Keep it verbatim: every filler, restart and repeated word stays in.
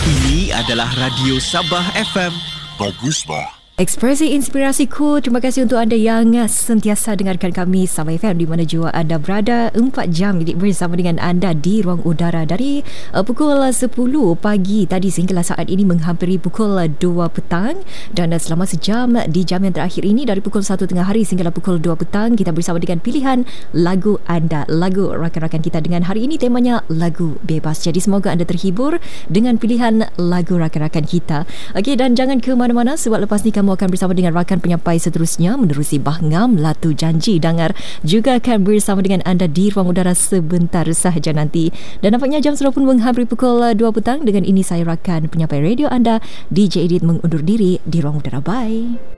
Ini adalah Radio Sabah F M. Bagus bah. Ekspresi inspirasiku. Terima kasih untuk anda yang sentiasa dengarkan kami Sabah F M di mana jua anda berada. Empat jam ini bersama dengan anda di ruang udara dari uh, pukul sepuluh pagi tadi sehinggalah saat ini menghampiri pukul dua petang. Dan uh, selama sejam di jam yang terakhir ini dari pukul satu tengah hari sehinggalah pukul dua petang kita bersama dengan pilihan lagu anda, lagu rakan-rakan kita. Dengan hari ini temanya lagu bebas. Jadi semoga anda terhibur dengan pilihan lagu rakan-rakan kita. Okey, dan jangan ke mana-mana sebab lepas ni kamu akan bersama dengan rakan penyampai seterusnya menerusi Bahngam Latu Janji Dangar, juga akan bersama dengan anda di ruang udara sebentar sahaja nanti. Dan nampaknya jam sudah pun menghampiri pukul dua petang. Dengan ini saya rakan penyampai radio anda D J Edit mengundur diri di ruang udara. Bye.